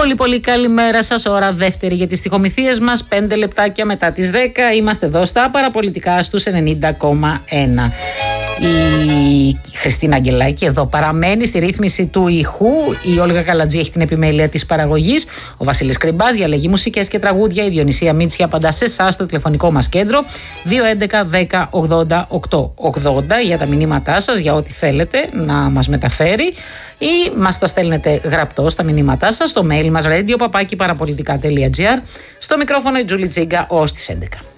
Πολύ καλημέρα σας. Ώρα δεύτερη για τις στιχομυθίες μας. 5 λεπτάκια μετά τις 10. Είμαστε εδώ στα παραπολιτικά στους 90,1. Η Χριστίνα Αγγελάκη εδώ παραμένει στη ρύθμιση του ηχού. Η Όλγα Καλατζή έχει την επιμέλεια της παραγωγής. Ο Βασίλης Κρυμπάς διαλέγει μουσικές και τραγούδια. Η Διονυσία Μίτσια απαντά σε εσάς στο τηλεφωνικό μας κέντρο 211 10 80 880 για τα μηνύματά σας, για ό,τι θέλετε να μας μεταφέρει, ή μας τα στέλνετε γραπτό στα μηνύματά σας στο mail μας radio@parapolitica.gr. Στο μικρόφωνο η Τζούλη Τσίγκα ως τις 11.